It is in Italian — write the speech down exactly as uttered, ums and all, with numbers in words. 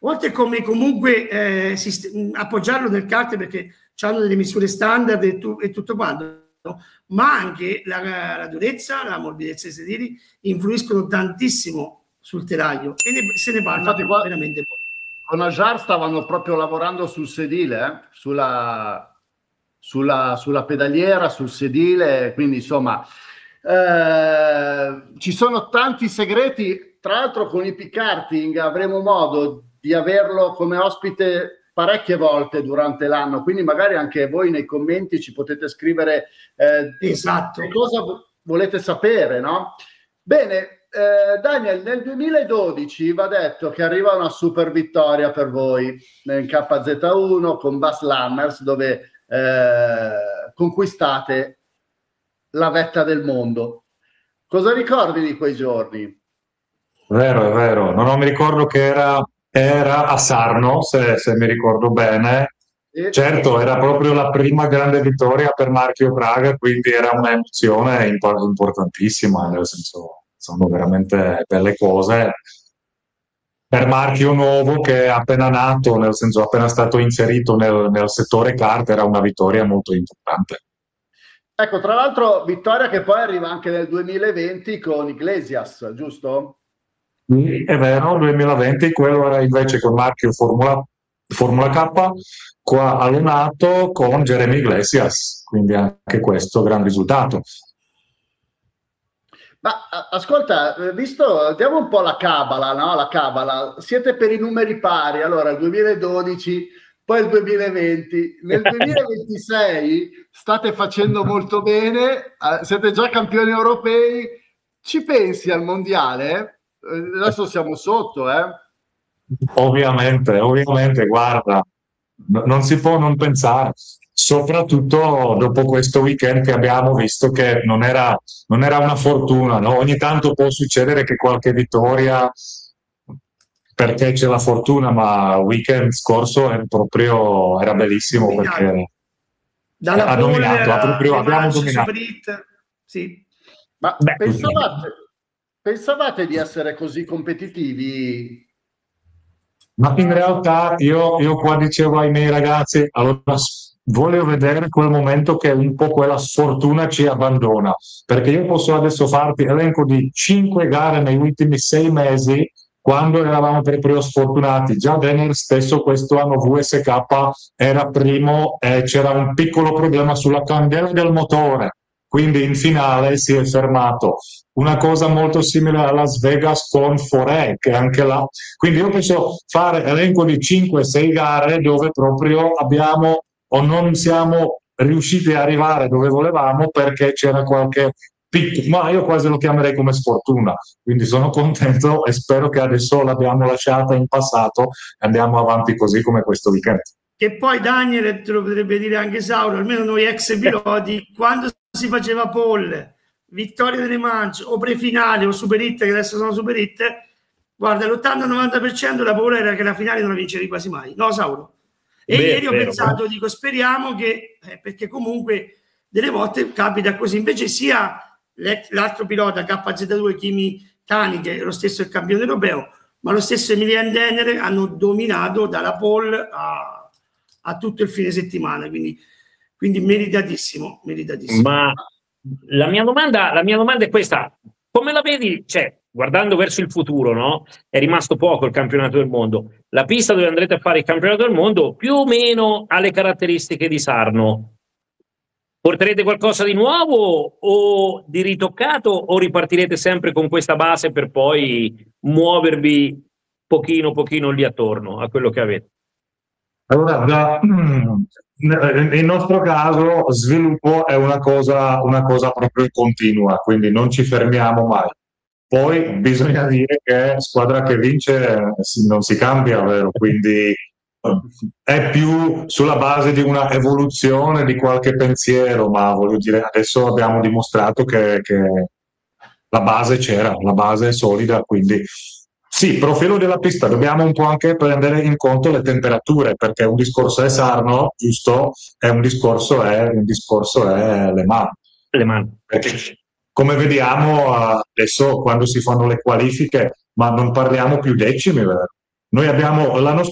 oltre come comunque eh, sist- appoggiarlo nel kart perché hanno delle misure standard e, tu- e tutto quanto, ma anche la, la durezza, la morbidezza dei sedili influiscono tantissimo sul telaio e ne, se ne parla Infatti qua, veramente poco. con Ajar stavano proprio lavorando sul sedile, eh? sulla, sulla, sulla pedaliera, sul sedile, quindi insomma eh, ci sono tanti segreti. Tra l'altro con i P-karting avremo modo di averlo come ospite parecchie volte durante l'anno, quindi magari anche voi nei commenti ci potete scrivere eh, esatto. cosa volete sapere, no? Bene. Eh, Daniel, nel duemiladodici va detto che arriva una super vittoria per voi nel K Z uno con Baz Lammers, dove eh, conquistate la vetta del mondo. Cosa ricordi di quei giorni? Vero, è vero. No, non mi ricordo che era, era a Sarno, se, se mi ricordo bene. E... Certo, era proprio la prima grande vittoria per Marchio Praga, quindi era un'emozione imp- importantissima, nel senso... sono veramente belle cose per Marchio nuovo che è appena nato, nel senso appena stato inserito nel, nel settore kart, era una vittoria molto importante. Ecco, tra l'altro vittoria che poi arriva anche nel duemilaventi con Iglesias, giusto? Sì, è vero, duemilaventi quello era invece con Marchio Formula, Formula K, qua allenato con Jeremy Iglesias, quindi anche questo gran risultato. Ma ascolta, visto, diamo un po' la cabala, no? La cabala, siete per i numeri pari, allora il duemiladodici, poi il duemilaventi, nel duemilaventisei state facendo molto bene, siete già campioni europei, ci pensi al mondiale? Adesso siamo sotto, eh? Ovviamente, ovviamente, guarda, non si può non pensare. Soprattutto dopo questo weekend che abbiamo visto che non era, non era una fortuna, no? Ogni tanto può succedere che qualche vittoria perché c'è la fortuna, ma il weekend scorso era proprio era bellissimo dominato. Perché dalla ha dominato, ha proprio, abbiamo Manche, dominato. Hit, sì. Ma Beh, pensavate, pensavate di essere così competitivi? Ma in realtà io, io qua dicevo ai miei ragazzi, allora voglio vedere quel momento che un po' quella sfortuna ci abbandona, perché io posso adesso farti elenco di cinque gare negli ultimi sei mesi quando eravamo proprio sfortunati. Già Denner stesso questo anno V S K era primo e c'era un piccolo problema sulla candela del motore, quindi in finale si è fermato. Una cosa molto simile a Las Vegas con Forè, che anche là. Quindi io posso fare elenco di cinque sei gare dove proprio abbiamo o non siamo riusciti ad arrivare dove volevamo perché c'era qualche piccolo, ma io quasi lo chiamerei come sfortuna. Quindi sono contento e spero che adesso l'abbiamo lasciata in passato e andiamo avanti così come questo weekend. Che poi Daniel, te lo potrebbe dire anche Sauro, almeno noi ex piloti, quando si faceva pole, vittoria delle mance o prefinale o super hit, che adesso sono super hit, guarda, l'ottanta novanta per cento la paura era che la finale non la vincevi quasi mai, no Sauro? E Beh, ieri ho vero, pensato, vero. dico speriamo che, eh, perché comunque delle volte capita così, invece sia l'altro pilota K Z due Kimi Tani, che è lo stesso il campione europeo, ma lo stesso Emilian Denner hanno dominato dalla pole a, a tutto il fine settimana, quindi, quindi meritatissimo, meritatissimo. Ma la mia domanda, la mia domanda è questa: come la vedi, cioè, guardando verso il futuro, no? È rimasto poco il campionato del mondo. La pista dove andrete a fare il campionato del mondo più o meno ha le caratteristiche di Sarno. Porterete qualcosa di nuovo o di ritoccato o ripartirete sempre con questa base per poi muovervi pochino pochino lì attorno a quello che avete? Allora, da, nel nostro caso sviluppo è una cosa, una cosa proprio continua, quindi non ci fermiamo mai. Poi bisogna dire che squadra che vince non si cambia, vero? Quindi è più sulla base di una evoluzione di qualche pensiero, ma voglio dire, adesso abbiamo dimostrato che, che la base c'era, la base è solida, quindi sì, profilo della pista, dobbiamo un po' anche prendere in conto le temperature, perché un discorso è Sarno, giusto, e un discorso è, un discorso è Le Mans. Le Mans. Perché, come vediamo adesso quando si fanno le qualifiche, ma non parliamo più decimi, vero? noi abbiamo l'anno